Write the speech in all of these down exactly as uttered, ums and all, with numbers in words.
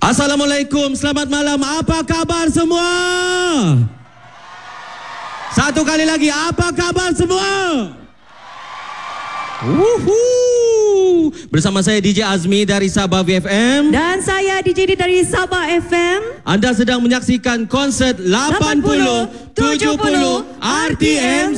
Assalamualaikum, selamat malam. Apa kabar semua? Satu kali lagi, apa kabar semua? Woohoo! Bersama saya D J Azmi dari Sabah V F M. Dan saya D J D dari Sabah F M. Anda sedang menyaksikan konsert lapan puluh tujuh puluh R T M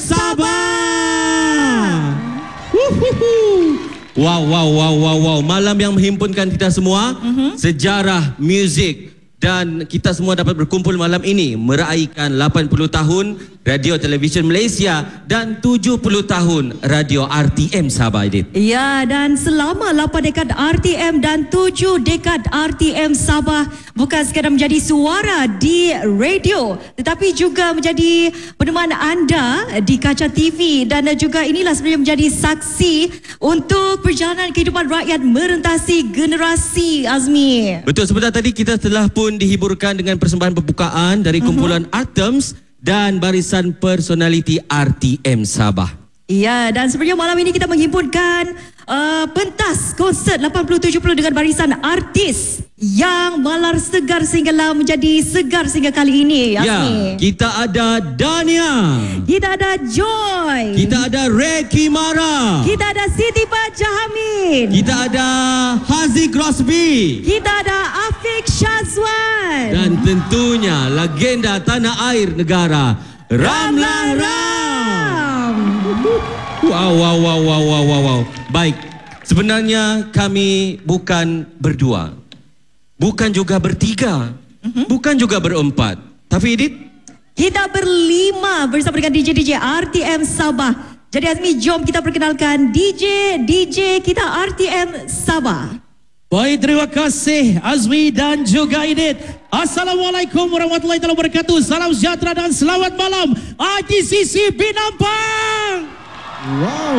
Sabah. Woohoo! Wow, wow, wow, wow, wow. Malam yang menghimpunkan kita semua, uh-huh. Sejarah muzik. Dan kita semua dapat berkumpul malam ini meraihkan lapan puluh tahun Radio Television Malaysia dan tujuh puluh tahun Radio R T M Sabah, Edith. Ya, dan selama lapan dekad R T M dan tujuh dekad R T M Sabah bukan sekadar menjadi suara di radio, tetapi juga menjadi peneman anda di kaca T V, dan juga inilah sebenarnya menjadi saksi untuk perjalanan kehidupan rakyat merentasi generasi, Azmi. Betul, sebentar tadi kita telah pun dihiburkan dengan persembahan pembukaan dari kumpulan uh-huh. Artems dan barisan personaliti R T M Sabah. Ya, dan sebenarnya malam ini kita menghimpunkan uh, pentas konsert lapan puluh tujuh puluh dengan barisan artis yang malar segar sehinggalah menjadi segar sehingga kali ini. Ya, kita ada Dania, kita ada Joy, kita ada Reki Mara, kita ada Siti Bajahamin, kita ada Haziq Rosby, kita ada Afiq Shazwan, dan tentunya legenda tanah air negara Ramlah Ram. Wow, wow, wow, wow, wow, wow, wow. Baik, sebenarnya kami bukan berdua, bukan juga bertiga, uh-huh. bukan juga berempat, tapi Edith, kita berlima bersama dengan D J D J R T M Sabah. Jadi Azmi, jom kita perkenalkan D J D J kita R T M Sabah. Baik, terima kasih Azmi dan juga Edith. Assalamualaikum warahmatullahi wabarakatuh. Salam sejahtera dan selamat malam I T C C Penampang. Wow.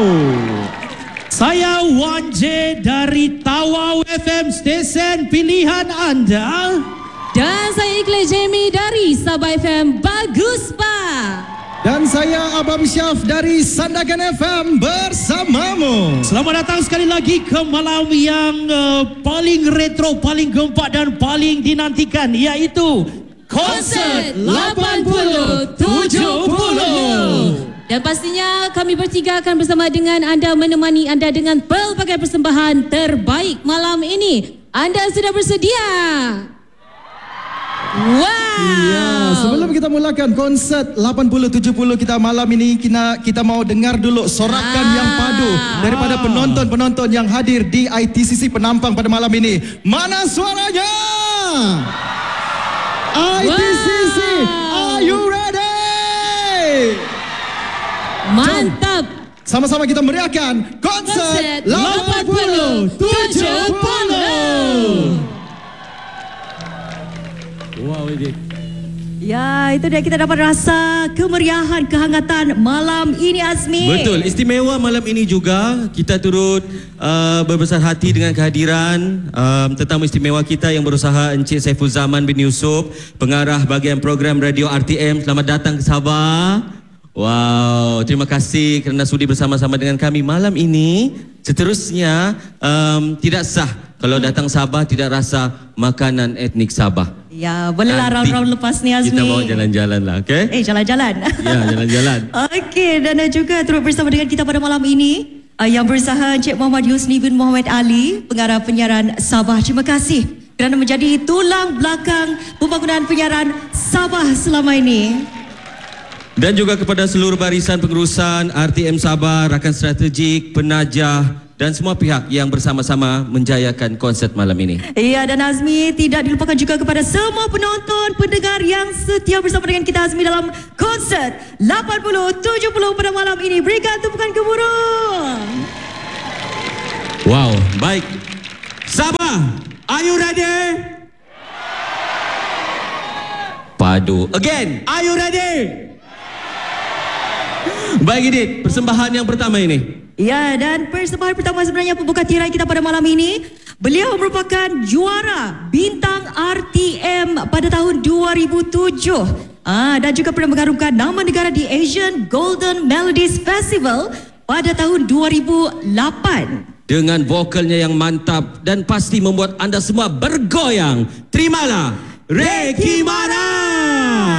Saya Wan J dari Tawau F M, stesen pilihan anda. Dan saya Ikhlas Jamie dari Sabah F M, bagus Pak. Dan saya Abam Syaf dari Sandakan F M bersamamu. Selamat datang sekali lagi ke malam yang uh, paling retro, paling gempak dan paling dinantikan, iaitu konsert lapan puluh tujuh puluh. Dan pastinya kami bertiga akan bersama dengan anda, menemani anda dengan pelbagai persembahan terbaik malam ini. Anda sudah bersedia? Wow. Ya, sebelum kita mulakan konsert lapan puluh tujuh puluh kita malam ini, kita kita mau dengar dulu sorakan ah. yang padu daripada penonton-penonton yang hadir di I T C C Penampang pada malam ini. Mana suaranya? I T C C, wow. Are you ready? Mantap. Sama-sama kita meriahkan konsert lapan puluh tujuh puluh. Wow, Edith. Ya, itu dia, kita dapat rasa kemeriahan, kehangatan malam ini, Azmi. Betul, istimewa malam ini juga. Kita turut uh, berbesar hati dengan kehadiran um, tetamu istimewa kita yang berusaha, Encik Saiful Zaman bin Yusuf, pengarah bahagian program Radio R T M. Selamat datang ke Sabah. Wow, terima kasih kerana sudi bersama-sama dengan kami malam ini. Seterusnya, um, tidak sah kalau datang Sabah tidak rasa makanan etnik Sabah. Ya, bolehlah round-round lepas ni, Azmi. Kita mau jalan-jalan lah, okey? Eh, jalan-jalan. Ya, jalan-jalan. Okey, dan juga turut bersama dengan kita pada malam ini uh, yang berusaha Encik Muhammad Yusni bin Muhammad Ali, pengarah penyiaran Sabah. Terima kasih kerana menjadi tulang belakang pembangunan penyiaran Sabah selama ini. Dan juga kepada seluruh barisan pengurusan R T M Sabah, rakan strategik, penajah dan semua pihak yang bersama-sama menjayakan konsert malam ini. Ya, dan Azmi, tidak dilupakan juga kepada semua penonton, pendengar yang setia bersama dengan kita, Azmi, dalam konsert lapan puluh tujuh puluh pada malam ini. Berikan tumpukan gemuruh. Wow, baik. Sabah, are you ready? Padu. Again, are you ready? Baik, Edith, persembahan yang pertama ini. Ya, dan persembahan pertama sebenarnya pembuka tirai kita pada malam ini. Beliau merupakan juara bintang R T M pada tahun dua ribu tujuh. Ah, dan juga pernah mengharumkan nama negara di Asian Golden Melodies Festival pada tahun dua ribu lapan. dengan vokalnya yang mantap dan pasti membuat anda semua bergoyang. Terimalah Reki Mana.